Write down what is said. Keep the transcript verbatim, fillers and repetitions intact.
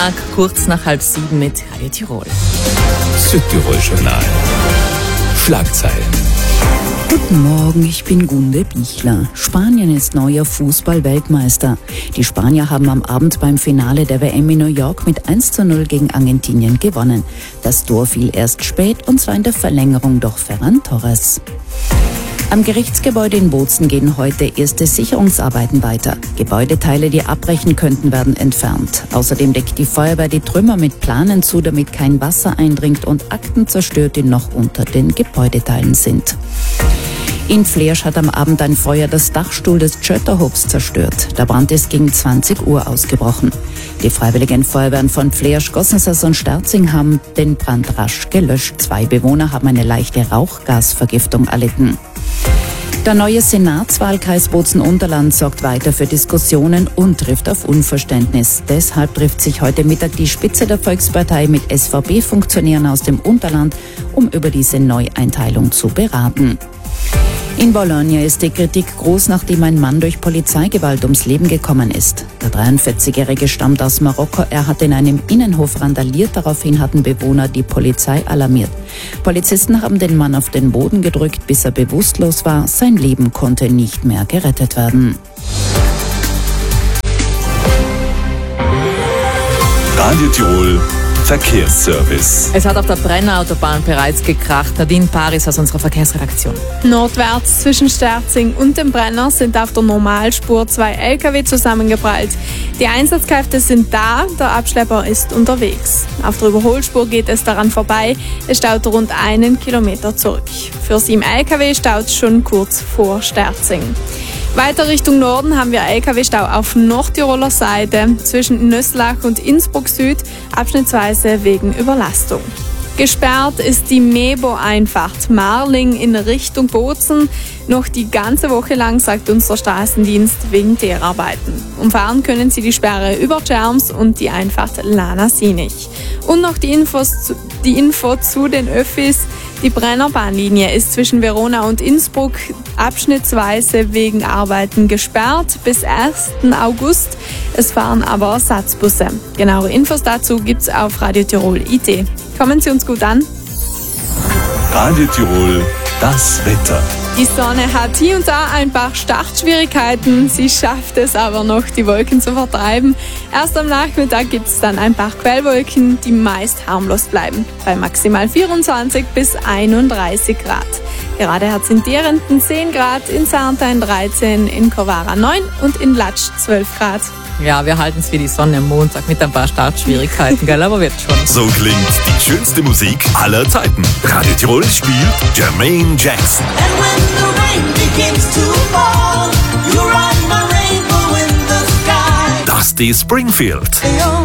Kurz nach halb sieben mit Radio Tirol. Südtirol-Journal. Schlagzeilen. Guten Morgen, ich bin Gunde Bichler. Spanien ist neuer Fußball-Weltmeister. Die Spanier haben am Abend beim Finale der W M in New York mit eins zu null gegen Argentinien gewonnen. Das Tor fiel erst spät und zwar in der Verlängerung durch Ferran Torres. Am Gerichtsgebäude in Bozen gehen heute erste Sicherungsarbeiten weiter. Gebäudeteile, die abbrechen könnten, werden entfernt. Außerdem deckt die Feuerwehr die Trümmer mit Planen zu, damit kein Wasser eindringt und Akten zerstört, die noch unter den Gebäudeteilen sind. In Fleersch hat am Abend ein Feuer das Dachstuhl des Tschötterhofs zerstört. Der Brand ist gegen zwanzig Uhr ausgebrochen. Die Freiwilligen Feuerwehren von Fleersch, Gossensas und Sterzing haben den Brand rasch gelöscht. Zwei Bewohner haben eine leichte Rauchgasvergiftung erlitten. Der neue Senatswahlkreis Bozen-Unterland sorgt weiter für Diskussionen und trifft auf Unverständnis. Deshalb trifft sich heute Mittag die Spitze der Volkspartei mit S V B-Funktionären aus dem Unterland, um über diese Neueinteilung zu beraten. In Bologna ist die Kritik groß, nachdem ein Mann durch Polizeigewalt ums Leben gekommen ist. Der dreiundvierzigjährige stammt aus Marokko. Er hat in einem Innenhof randaliert. Daraufhin hatten Bewohner die Polizei alarmiert. Polizisten haben den Mann auf den Boden gedrückt, bis er bewusstlos war. Sein Leben konnte nicht mehr gerettet werden. Radio Tirol Verkehrsservice. Es hat auf der Brennerautobahn bereits gekracht. Nadine Paris aus unserer Verkehrsredaktion. Nordwärts zwischen Sterzing und dem Brenner sind auf der Normalspur zwei L K W zusammengeprallt. Die Einsatzkräfte sind da, der Abschlepper ist unterwegs. Auf der Überholspur geht es daran vorbei. Es staut rund einen Kilometer zurück. Für sieben L K W staut es schon kurz vor Sterzing. Weiter Richtung Norden haben wir L K W-Stau auf Nordtiroler Seite zwischen Nöslach und Innsbruck Süd, abschnittsweise wegen Überlastung. Gesperrt ist die Mebo-Einfahrt Marling in Richtung Bozen. Noch die ganze Woche lang, sagt unser Straßendienst, wegen Teerarbeiten. Umfahren können Sie die Sperre über Scherms und die Einfahrt Lana-Sinich. Und noch die, Infos zu, die Info zu den Öffis. Die Brennerbahnlinie ist zwischen Verona und Innsbruck abschnittsweise wegen Arbeiten gesperrt bis ersten August. Es fahren aber Ersatzbusse. Genauere Infos dazu gibt's auf Radio Tirol I T. Kommen Sie uns gut an. Radio Tirol, das Wetter. Die Sonne hat hier und da ein paar Startschwierigkeiten. Sie schafft es aber noch, die Wolken zu vertreiben. Erst am Nachmittag gibt es dann ein paar Quellwolken, die meist harmlos bleiben. Bei maximal vierundzwanzig bis einunddreißig Grad. Gerade hat es in Derenten zehn Grad, in Sarntein dreizehn, in Corvara neun und in Latsch zwölf Grad. Ja, wir halten es für die Sonne am Montag mit ein paar Startschwierigkeiten, gell? Aber wird schon. So klingt die schönste Musik aller Zeiten. Radio Tirol spielt Jermaine Jackson. And when the rain begins to fall, you ride my rainbow in the sky. Dusty Springfield.